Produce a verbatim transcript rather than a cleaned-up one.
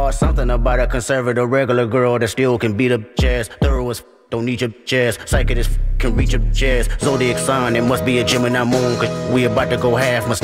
Oh, something about a conservative regular girl that still can beat up jazz. Thorough as f- don't need your jazz. Psychic as f- can reach your jazz. Zodiac sign, it must be a Gemini moon, cause we about to go half. Must